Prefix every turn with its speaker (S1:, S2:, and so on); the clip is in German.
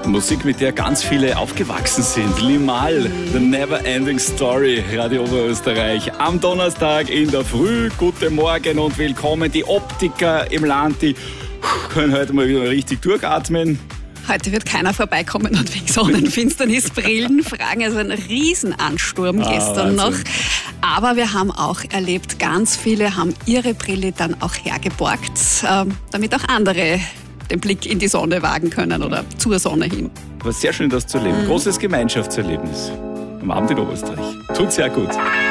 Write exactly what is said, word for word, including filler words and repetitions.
S1: Musik, mit der ganz viele aufgewachsen sind. Limahl, The Never Ending Story, Radio Oberösterreich. Am Donnerstag in der Früh. Guten Morgen und willkommen. Die Optiker im Land, die können heute mal wieder richtig durchatmen.
S2: Heute wird keiner vorbeikommen und wegen Sonnenfinsternis Brillen fragen. Also ein Riesenansturm
S1: Ah,
S2: gestern noch.
S1: Wahnsinn.
S2: Aber wir haben auch erlebt, ganz viele haben ihre Brille dann auch hergeborgt, ähm, damit auch andere den Blick in die Sonne wagen können oder zur Sonne hin.
S1: War sehr schön, das zu erleben. Großes Gemeinschaftserlebnis am Abend in Oberösterreich. Tut sehr gut.